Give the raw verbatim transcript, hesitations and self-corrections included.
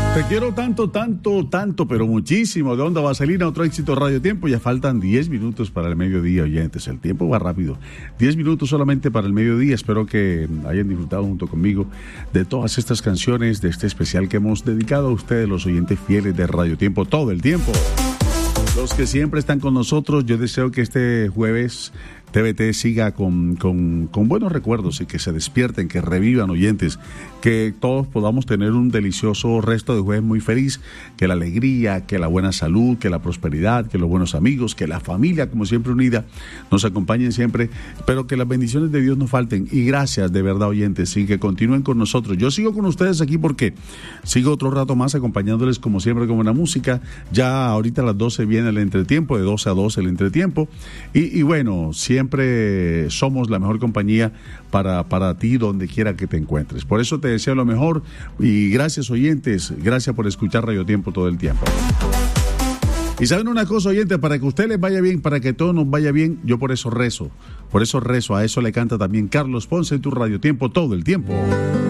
Te quiero tanto, tanto, tanto, pero muchísimo. De Onda Vaselina, otro éxito Radio Tiempo. Ya faltan diez minutos para el mediodía, oyentes. El tiempo va rápido. diez minutos solamente para el mediodía. Espero que hayan disfrutado junto conmigo de todas estas canciones, de este especial que hemos dedicado a ustedes, los oyentes fieles de Radio Tiempo, todo el tiempo. Los que siempre están con nosotros, yo deseo que este jueves T V T siga con, con, con buenos recuerdos y que se despierten, que revivan, oyentes, que todos podamos tener un delicioso resto de jueves muy feliz, que la alegría, que la buena salud, que la prosperidad, que los buenos amigos, que la familia, como siempre unida, nos acompañen siempre, pero que las bendiciones de Dios no falten. Y gracias de verdad, oyentes, y que continúen con nosotros. Yo sigo con ustedes aquí porque sigo otro rato más acompañándoles como siempre con buena música. Ya ahorita a las doce viene el entretiempo, de doce a doce el entretiempo, y, y bueno, siempre Siempre somos la mejor compañía para, para ti donde quiera que te encuentres. Por eso te deseo lo mejor y gracias, oyentes, gracias por escuchar Radio Tiempo todo el tiempo. Y saben una cosa, oyentes, para que a usted les vaya bien, para que todo nos vaya bien, yo por eso rezo, por eso rezo, a eso le canta también Carlos Ponce en tu Radio Tiempo todo el tiempo.